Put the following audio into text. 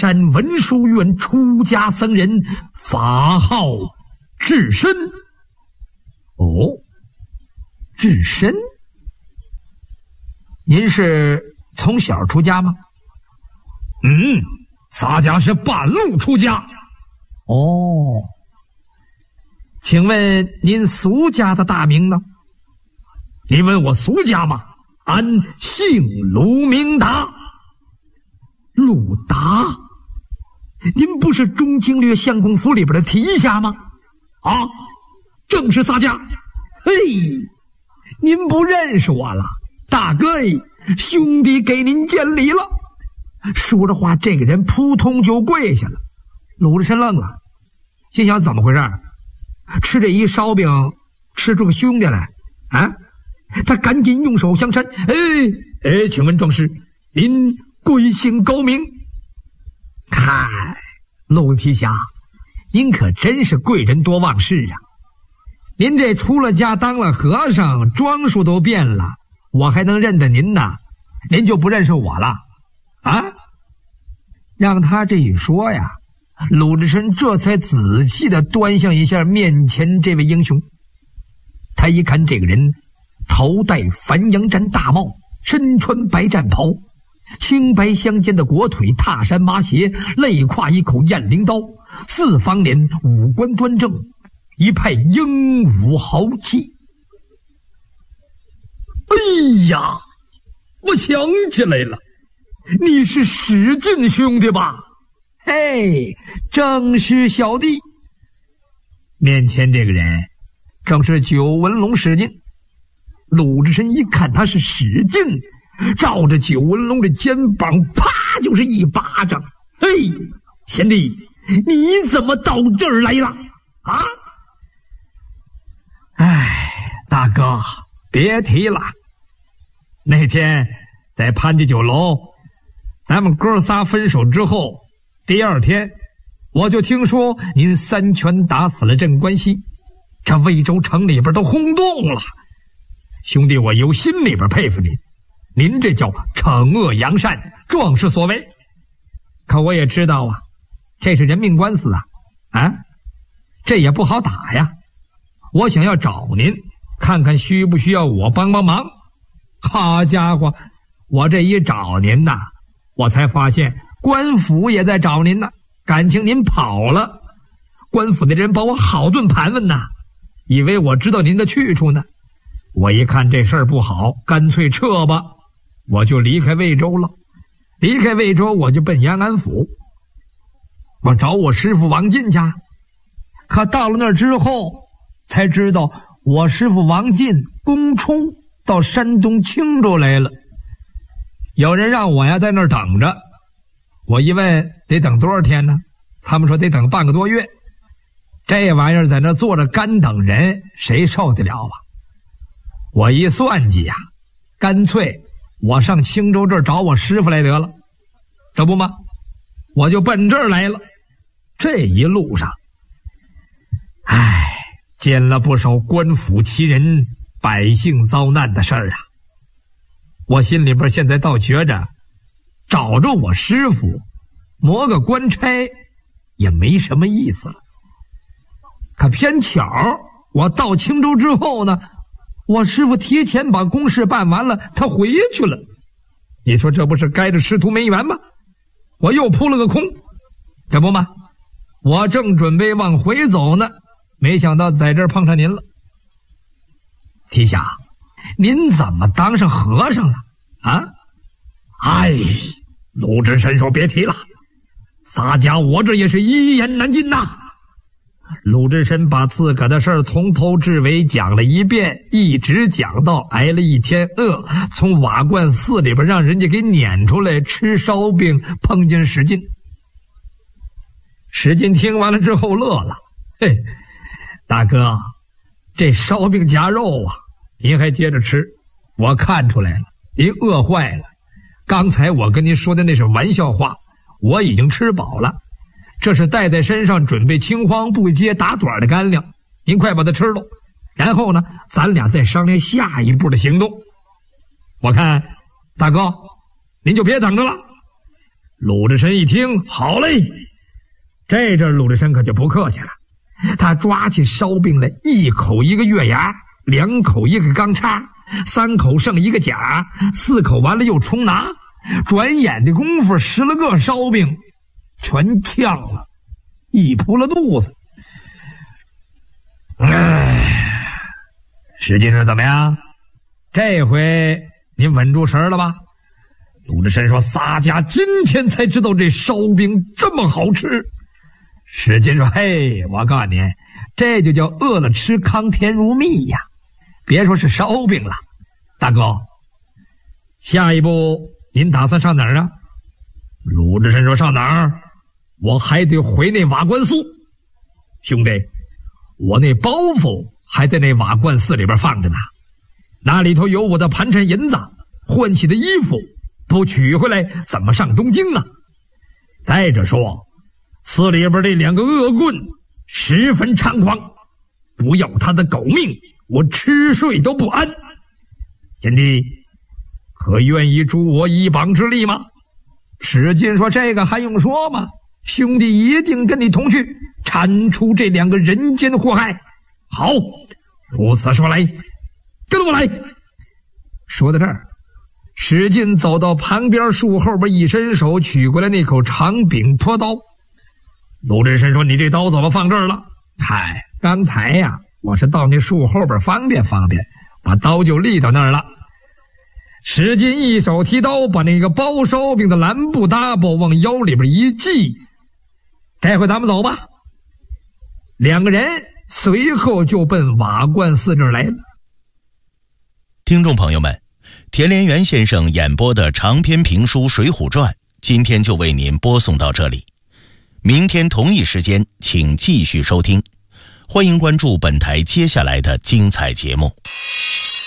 山文殊院出家僧人，法号智深。哦，智深，您是从小出家吗？ 洒家是半路出家。 哦，请问您俗家的大名呢？ 你问我俗家吗？俺姓鲁名达。 鲁达，您不是中经略相公府里边的提辖吗？ 啊，正是洒家。 嘿，您不认识我了，大哥，兄弟给您见礼了。说着话，这个人扑通就跪下了。鲁智深愣了，心想怎么回事？吃这一烧饼吃出个兄弟来啊！他赶紧用手相搀，请问壮士，您贵姓高名？嗨，陆提辖，您可真是贵人多忘事啊！您这出了家当了和尚，装束都变了，我还能认得您呢？您就不认识我了啊？让他这一说呀，鲁智深这才仔细地端详一下面前这位英雄。他一看这个人头戴繁阳毡大帽，身穿白战袍，青白相间的裹腿踏山麻鞋，肋挎一口雁翎刀，四方脸，五官端正，一派英武豪气。 哎呀，我想起来了，你是史进兄弟吧？ 嘿，正是小弟。面前这个人正是九纹龙史进。鲁智深一看他是史进，照着九纹龙的肩膀啪就是一巴掌。嘿，贤弟，你怎么到这儿来了啊？哎，大哥别提了，那天在潘家酒楼，咱们哥仨分手之后，第二天我就听说您三拳打死了镇关西，这魏州城里边都轰动了。兄弟，我由心里边佩服您，您这叫惩恶扬善，壮士所为。可我也知道啊，这是人命官司啊，这也不好打呀。我想要找您，看看需不需要我帮帮忙。好家伙，我这一找您呐，我才发现官府也在找您呢，感情您跑了。官府的人把我好顿盘问呐，以为我知道您的去处呢。我一看这事儿不好，干脆撤吧，我就离开魏州了。离开魏州，我就奔延安府，我找我师父王进去。可到了那儿之后，才知道我师父王进公冲到山东青州来了。有人让我呀在那儿等着，我一问得等多少天呢？他们说得等半个多月。这玩意儿在那坐着干等人，谁受得了啊？我一算计呀，干脆我上青州这儿找我师父来得了，这不吗？我就奔这儿来了。这一路上，见了不少官府欺人、百姓遭难的事儿啊。我心里边现在倒觉着，找着我师父磨个官差也没什么意思了。可偏巧我到青州之后呢，我师父提前把公事办完了，他回去了。你说这不是该着师徒没缘吗？我又扑了个空，这不吗？我正准备往回走呢，没想到在这儿碰上您了。提辖，您怎么当上和尚了啊？ 鲁智深说别提了，洒家我这也是一言难尽呐。 鲁智深把自个的事儿从头至尾讲了一遍，一直讲到挨了一天饿，从瓦罐寺里边让人家给撵出来吃烧饼，碰见史进。史进听完了之后乐了，嘿，大哥，这烧饼夹肉啊，您还接着吃，我看出来了，您饿坏了。刚才我跟您说的那是玩笑话，我已经吃饱了，这是带在身上准备青黄不接打盹的干粮，您快把它吃了，然后呢，咱俩再商量下一步的行动。我看大哥您就别等着了。 鲁智深一听，好嘞，这阵鲁智深可就不客气了，他抓起烧饼来，一口一个月牙，2口一个钢叉，3口剩一个甲，4口完了又重拿，转眼的功夫10来个烧饼全呛了，一扑了肚子。石进是怎么样？这回你稳住神了吧？鲁智深说：洒家今天才知道这烧饼这么好吃。石进说：嘿，我告诉你，这就叫饿了吃糠甜如蜜呀，别说是烧饼了。大哥，下一步您打算上哪儿啊？鲁智深说：上哪儿？我还得回那瓦罐寺。兄弟，我那包袱还在那瓦罐寺里边放着呢，那里头有我的盘缠银子，换洗的衣服，不取回来怎么上东京啊？再者说，寺里边这2个恶棍十分猖狂，不要他的狗命，我吃睡都不安。贤弟，可愿意助我一膀之力吗？史进说：这个还用说吗？兄弟一定跟你同去，铲除这2个人间祸害。好，如此说来，跟我来。说到这儿，史进走到旁边树后边，一伸手取过来那口长柄拖刀。鲁智深说：你这刀怎么放这儿了？嗨，刚才呀，我是到那树后边方便，把刀就立到那儿了。史进一手提刀，把那个包烧饼的蓝布搭包往腰里边一系。这回咱们走吧。2个人随后就奔瓦罐寺这儿来了。 听众朋友们，田连元先生演播的长篇评书《水浒传》今天就为您播送到这里，明天同一时间请继续收听，欢迎关注本台接下来的精彩节目。